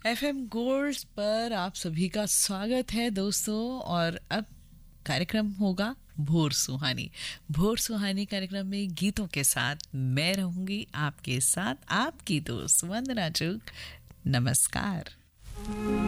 FM gold पर आप सभी का स्वागत है दोस्तों। और अब कार्यक्रम होगा भोर सुहानी। भोर सुहानी कार्यक्रम में गीतों के साथ मैं रहूंगी आपके साथ, आपकी दोस्त वंदना चुग। नमस्कार।